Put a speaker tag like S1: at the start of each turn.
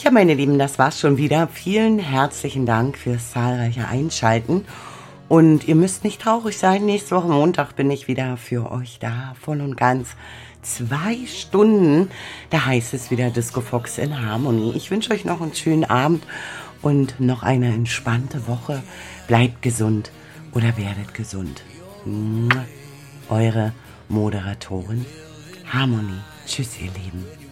S1: Ja, meine Lieben, das war's schon wieder. Vielen herzlichen Dank fürs zahlreiche Einschalten. Und ihr müsst nicht traurig sein. Nächste Woche Montag bin ich wieder für euch da, voll und ganz. 2 Stunden, da heißt es wieder Disco Fox in Harmony. Ich wünsche euch noch einen schönen Abend und noch eine entspannte Woche. Bleibt gesund oder werdet gesund. Eure Moderatorin Harmony. Tschüss, ihr Lieben.